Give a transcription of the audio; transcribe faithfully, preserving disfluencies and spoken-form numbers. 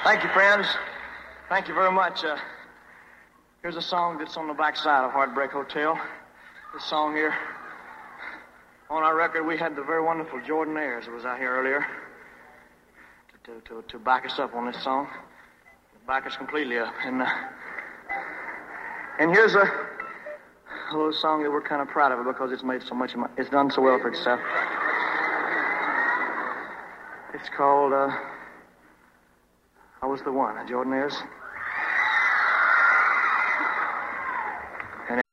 Thank you, friends. Thank you very much. Uh, here's a song that's on the backside of Heartbreak Hotel. This song here, on our record, we had the very wonderful Jordan Ayers, who was out here earlier, to, to, to back us up on this song. Back us completely up. And, uh, and here's a, a little song that we're kind of proud of because it's made so much, it's done so well for itself. It's called, uh, I Was the One, Jordan Ayers.